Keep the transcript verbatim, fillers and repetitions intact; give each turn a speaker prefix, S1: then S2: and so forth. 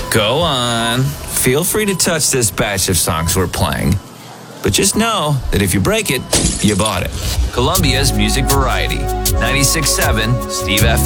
S1: Go on. Feel free to touch this batch of songs we're playing. But just know that if you break it, you bought it. Columbia's Music Variety. ninety-six point seven Steve F